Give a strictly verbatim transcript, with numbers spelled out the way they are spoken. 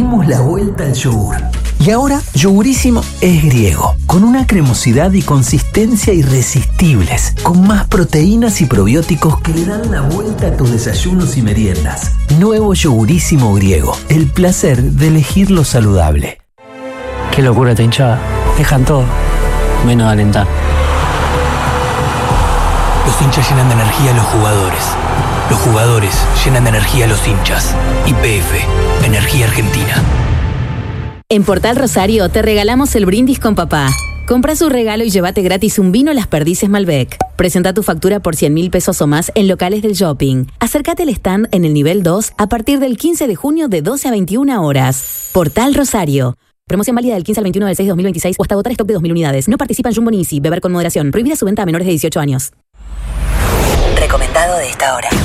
dimos la vuelta al yogur. Y ahora, Yogurísimo es griego, con una cremosidad y consistencia irresistibles, con más proteínas y probióticos que le dan la vuelta a tus desayunos y meriendas. Nuevo Yogurísimo griego, el placer de elegir lo saludable. Qué locura esta hinchada. Dejan todo, menos alentar. Los hinchas llenan de energía a los jugadores. Los jugadores llenan de energía a los hinchas. Y P F, Energía Argentina. En Portal Rosario te regalamos el brindis con papá. Compra su regalo y llévate gratis un vino Las Perdices Malbec. Presenta tu factura por cien mil pesos o más en locales del shopping. Acércate al stand en el nivel dos a partir del quince de junio de doce a veintiuna horas. Portal Rosario. Promoción válida del quince al veintiuno del seis de dos mil veintiséis o hasta agotar stock de dos mil unidades. No participa en Jumbo ni Easy. Beber con moderación. Prohibida su venta a menores de dieciocho años. Recomendado de esta hora.